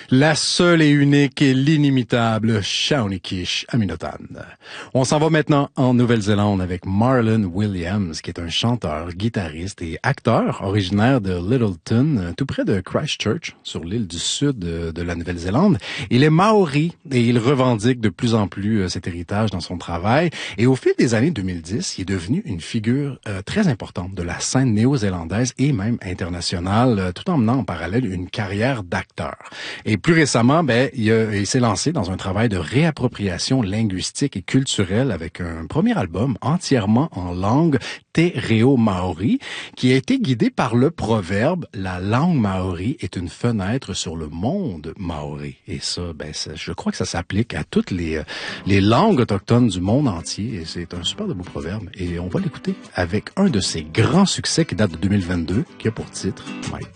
La seule et unique et l'inimitable Shaunikish Aminotan. On s'en va maintenant en Nouvelle-Zélande avec Marlon Williams, qui est un chanteur, guitariste et acteur originaire de Littleton, tout près de Christchurch, sur l'île du sud de la Nouvelle-Zélande. Il est maori et il revendique de plus en plus cet héritage dans son travail. Et au fil des années 2010, il est devenu une figure très importante de la scène néo-zélandaise et même internationale, tout en menant en parallèle une carrière d'acteur. Et plus récemment, il s'est lancé dans un travail de réappropriation linguistique et culturelle avec un premier album entièrement en langue te reo maori, qui a été guidé par le proverbe « La langue maori est une fenêtre sur le monde maori ». Et ça, je crois que ça s'applique à toutes les langues autochtones du monde entier. Et c'est un super de beau proverbe. Et on va l'écouter avec un de ses grands succès qui date de 2022, qui a pour titre « My Boy ».